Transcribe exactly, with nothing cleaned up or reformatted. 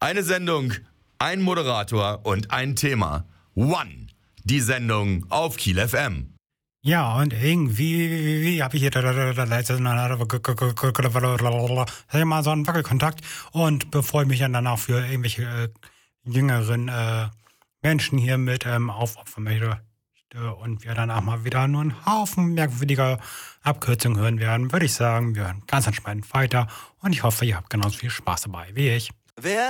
Eine Sendung, ein Moderator und ein Thema. One, die Sendung auf Kiel F M. Ja, und irgendwie habe ich hier letztes mal so einen Wackelkontakt. Und bevor ich mich dann auch für irgendwelche äh, jüngeren äh, Menschen hier mit ähm, aufopfern möchte und wir danach mal wieder nur einen Haufen merkwürdiger Abkürzungen hören werden, würde ich sagen, wir hören ganz entspannt weiter. Und ich hoffe, ihr habt genauso viel Spaß dabei wie ich. Wer